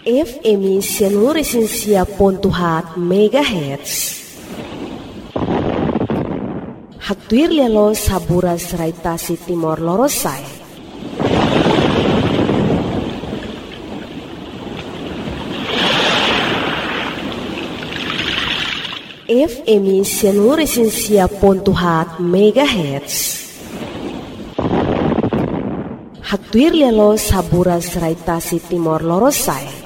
FM seluruh Resensia Pontuhat Megahertz. Haktuir lelo sabura seraitasi Timor Lorosai. FM seluruh Resensia Pontuhat Megahertz. Haktuir lelo sabura seraitasi Timor Lorosai.